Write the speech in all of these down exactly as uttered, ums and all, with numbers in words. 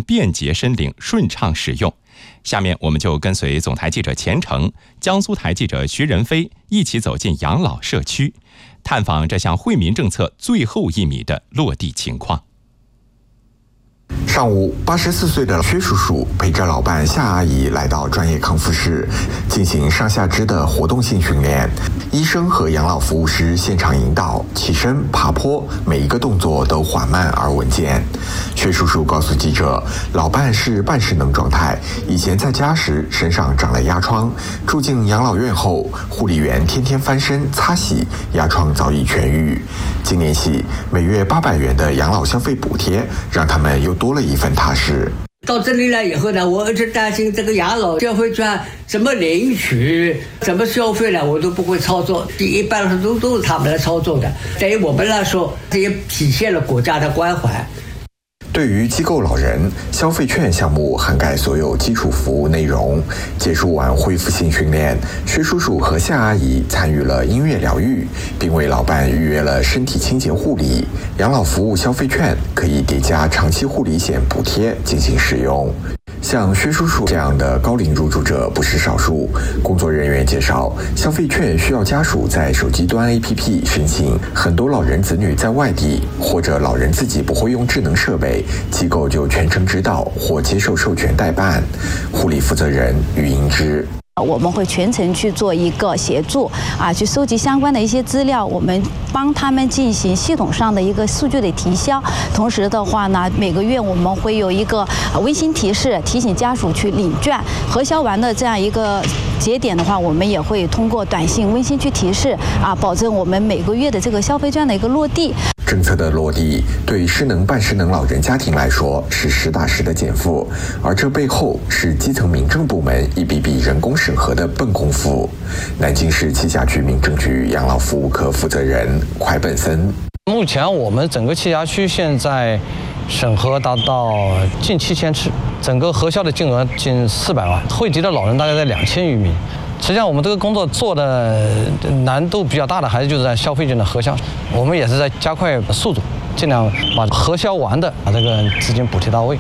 便捷申领，顺畅使用。下面我们就跟随总台记者钱成、江苏台记者徐仁飞一起走进养老社区，探访这项惠民政策最后一米的落地情况。 上午，八十四岁的薛叔叔陪着老伴夏阿姨来到专业康复室，进行上下肢的活动性训练。医生和养老服务师现场引导起身、爬坡，每一个动作都缓慢而稳健。薛叔叔告诉记者，老伴是半失能状态，以前在家时身上长了压疮，住进养老院后，护理员天天翻身擦洗，压疮早已痊愈。今年起，每月八百元的养老消费补贴，让他们又多了一份踏实。 到这里来以后呢，我一直担心这个养老消费券怎么领取、怎么消费呢，我都不会操作。一般都都是他们来操作的。对于我们来说，这也体现了国家的关怀。 对于机构老人，消费券项目涵盖所有基础服务内容。结束完恢复性训练，薛叔叔和夏阿姨参与了音乐疗愈，并为老伴预约了身体清洁护理。养老服务消费券可以叠加长期护理险补贴进行使用。像薛叔叔这样的高龄入住者不是少数。工作人员介绍，消费券需要家属在手机端 A P P 申请，很多老人子女在外地，或者老人自己不会用智能设备，机构就全程指导或接受授权代办。护理负责人于英之。 我们会全程去做一个协助啊，去收集相关的一些资料，我们帮他们进行系统上的一个数据的提销。同时的话呢，每个月我们会有一个微信提示，提醒家属去领券。核销完的这样一个节点的话，我们也会通过短信、微信去提示啊，保证我们每个月的这个消费券的一个落地。 政策的落地对失能半失能老人家庭来说是实打实的减负，而这背后是基层民政部门一笔笔人工审核的笨功夫。南京市栖霞区民政局养老服务科负责人蒯本森。 目前我们整个栖霞区现在审核达到近七千次，整个核销的金额近四百万，惠及的老人大概在两千余名。实际上，我们这个工作做的难度比较大的，还是就是在消费券的核销，我们也是在加快速度，尽量把核销完的，把这个资金补贴到位。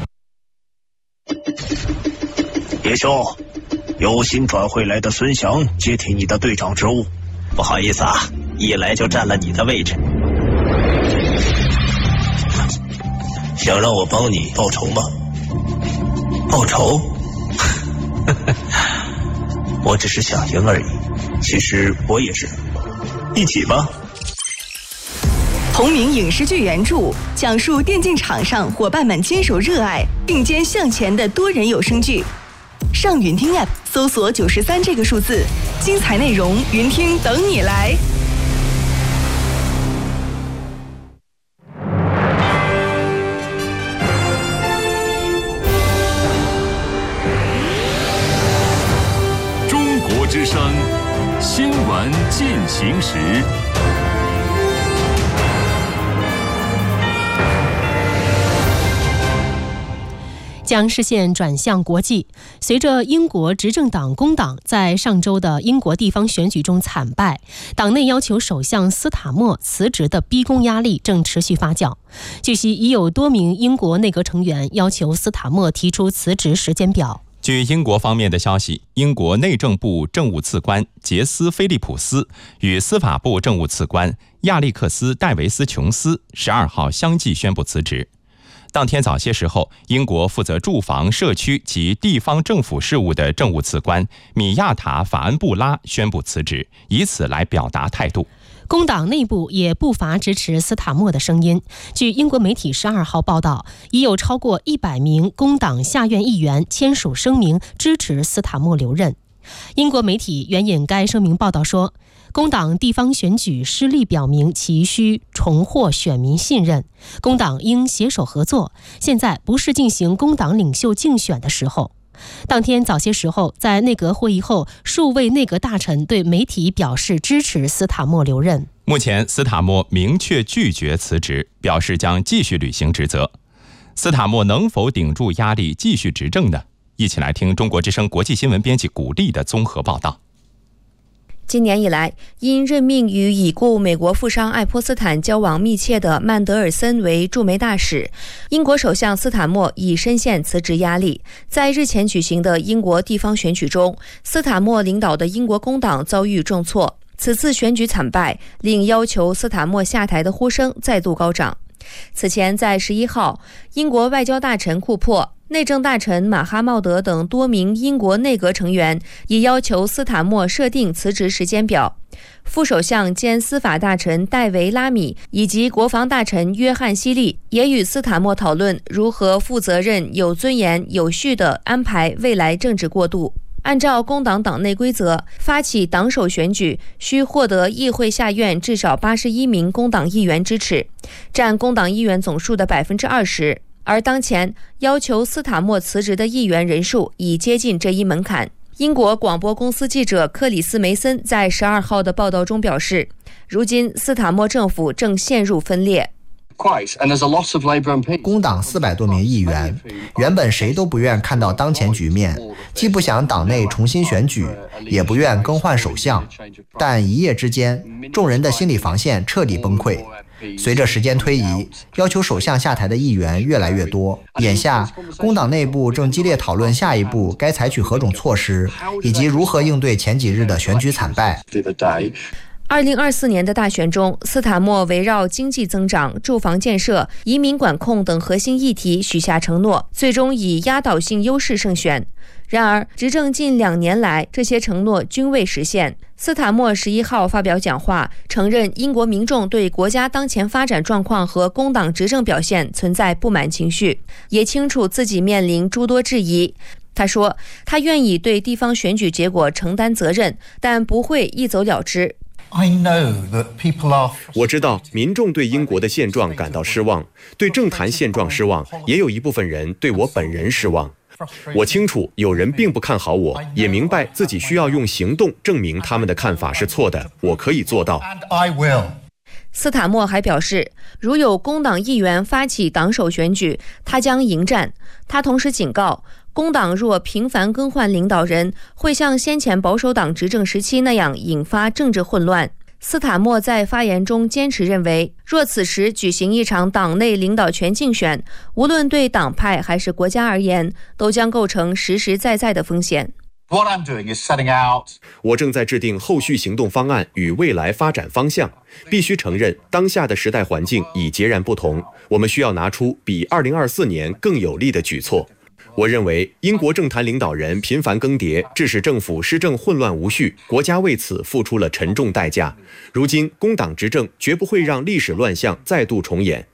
叶兄，有新转会来的孙翔接替你的队长职务。 不好意思啊，一来就占了你的位置。 想让我帮你报仇吗？报仇？我只是想赢而已，其实我也是。一起吧。 同名影视剧原著，讲述电竞场上伙伴们坚守热爱、并肩向前的多人有声剧。上云听 App 搜索九十三这个数字，精彩内容云听等你来。 之声新闻进行时。 将视线转向国际，随着英国执政党工党在上周的英国地方选举中惨败，党内要求首相斯塔默辞职的逼宫压力正持续发酵。据悉，已有多名英国内阁成员要求斯塔默提出辞职时间表。 据英国方面的消息，英国内政部政务次官杰斯·菲利普斯与司法部政务次官亚历克斯·戴维斯·琼斯十二号相继宣布辞职。当天早些时候，英国负责住房、社区及地方政府事务的政务次官米亚塔·法恩布拉宣布辞职，以此来表达态度。 工党内部也不乏支持斯塔默的声音。据英国媒体十二号报道，已有超过一百名工党下院议员签署声明支持斯塔默留任。英国媒体援引该声明报道说，工党地方选举失利表明其需重获选民信任，工党应携手合作，现在不是进行工党领袖竞选的时候。当天早些时候，在内阁会议后，数位内阁大臣对媒体表示支持斯塔默留任。 目前，斯塔默明确拒绝辞职，表示将继续履行职责。斯塔默能否顶住压力继续执政呢？一起来听中国之声国际新闻编辑古丽的综合报道。 今年以来，因任命与已故美国富商爱泼斯坦交往密切的曼德尔森为驻美大使，英国首相斯坦默已深陷辞职压力。在日前举行的英国地方选举中，斯坦默领导的英国工党遭遇重挫，此次选举惨败令要求斯坦默下台的呼声再度高涨。此前在十一号，英国外交大臣库珀、内政大臣马哈茂德等多名英国内阁成员也要求斯坦默设定辞职时间表。副首相兼司法大臣戴维·拉米以及国防大臣约翰·希利也与斯坦默讨论如何负责任、有尊严、有序地安排未来政治过渡。按照工党党内规则，发起党首选举需获得议会下院至少八十一名工党议员支持，占工党议员总数的百分之二十。而当前要求斯坦默辞职的议员人数已接近这一门槛。英国广播公司记者克里斯·梅森在十二号的报道中表示，如今斯坦默政府正陷入分裂。 工党四百多名议员，原本谁都不愿看到当前局面，既不想党内重新选举，也不愿更换首相，但一夜之间，众人的心理防线彻底崩溃。随着时间推移，要求首相下台的议员越来越多。眼下，工党内部正激烈讨论下一步该采取何种措施，以及如何应对前几日的选举惨败。 二零二四年的大选中，斯坦默围绕经济增长、住房建设、移民管控等核心议题许下承诺，最终以压倒性优势胜选。然而，执政近两年来，这些承诺均未实现。斯坦默十一号发表讲话，承认英国民众对国家当前发展状况和工党执政表现存在不满情绪，也清楚自己面临诸多质疑。他说，他愿意对地方选举结果承担责任，但不会一走了之。 我知道民众对英国的现状感到失望，对政坛现状失望，也有一部分人对我本人失望。我清楚有人并不看好我，也明白自己需要用行动证明他们的看法是错的，我可以做到。 斯坦默还表示，如有工党议员发起党首选举，他将迎战。他同时警告，工党若频繁更换领导人，会像先前保守党执政时期那样引发政治混乱。斯坦默在发言中坚持认为，若此时举行一场党内领导权竞选，无论对党派还是国家而言，都将构成实实在在的风险。 我正在制定后续行动方案与未来发展方向。必须承认，当下的时代环境已截然不同，我们需要拿出比二零二四年更有力的举措。我认为，英国政坛领导人频繁更迭，致使政府施政混乱无序，国家为此付出了沉重代价。如今，工党执政绝不会让历史乱象再度重演。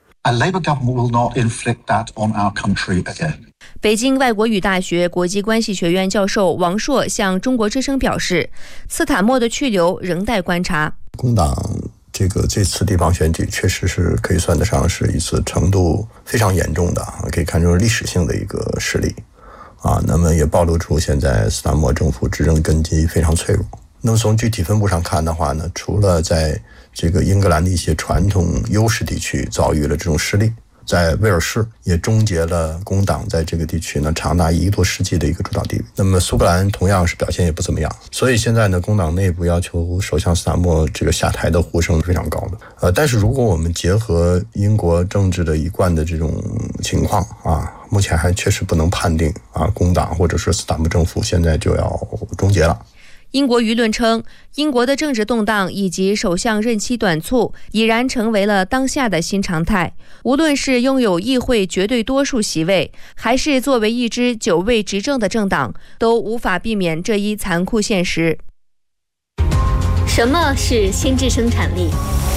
北京外国语大学国际关系学院教授王硕向中国之声表示，斯坦默的去留仍待观察。 工党这个这次地方选举确实是可以算得上是一次程度非常严重的，可以看出历史性的一个失利啊。那么也暴露出现在斯坦默政府执政根基非常脆弱。那么从具体分布上看的话呢，除了在这个英格兰的一些传统优势地区遭遇了这种失利，在威尔士也终结了工党在这个地区呢长达一个多世纪的一个主导地位。那么苏格兰同样是表现也不怎么样，所以现在呢，工党内部要求首相斯坦默这个下台的呼声是非常高的。呃，但是如果我们结合英国政治的一贯的这种情况啊，目前还确实不能判定啊，工党或者是斯坦默政府现在就要终结了。 英国舆论称，英国的政治动荡以及首相任期短促已然成为了当下的新常态。无论是拥有议会绝对多数席位，还是作为一支久未执政的政党，都无法避免这一残酷现实。 什么是心智生产力？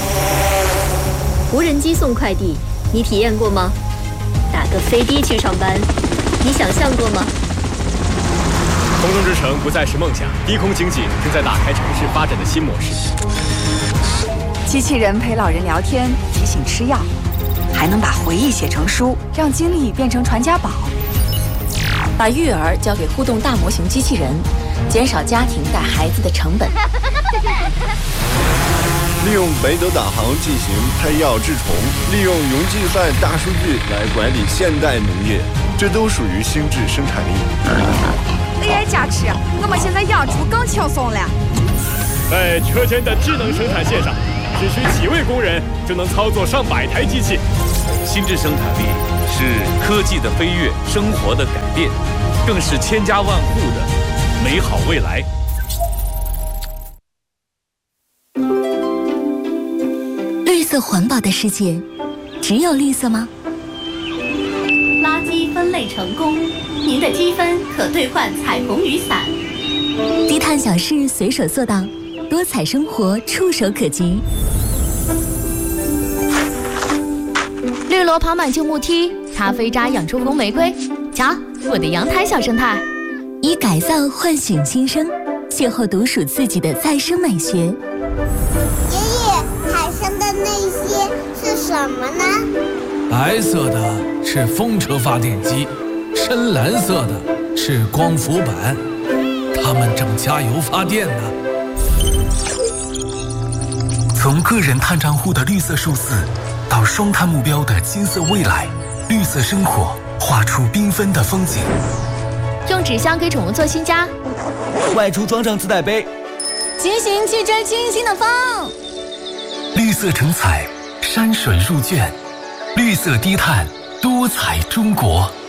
无人机送快递，你体验过吗？打个飞的去上班，你想象过吗？ 空中之城不再是梦想，低空经济正在打开城市发展的新模式。 机器人陪老人聊天，提醒吃药，还能把回忆写成书，让经历变成传家宝。把育儿交给互动大模型机器人，减少家庭带孩子的成本。 利用北斗导航进行配药治虫，利用云计算大数据来管理现代农业，这都属于心智生产力。 A I 加持，我们现在养猪更轻松了。 在车间的智能生产线上，只需几位工人就能操作上百台机器。 心智生产力是科技的飞跃，生活的改变，更是千家万户的美好未来。 绿色环保的世界，只有绿色吗？ 垃圾分类成功，您的积分可兑换彩虹雨伞。 低碳小事随手做到，多彩生活触手可及。 绿萝跑满旧木梯，咖啡渣养出红玫瑰。瞧，我的阳台小生态。 以改造唤醒新生，邂逅独属自己的再生美学。 爷爷，海上的那些是什么呢？ 白色的是风车发电机，深蓝色的是光伏板，它们正加油发电呢。 从个人碳账户的绿色数字，到双碳目标的金色未来，绿色生活画出缤纷的风景。 用纸箱给宠物做新家， 外出装上自带杯， 骑行去追清新的风。 绿色成彩，山水入卷，绿色低碳，多彩中国。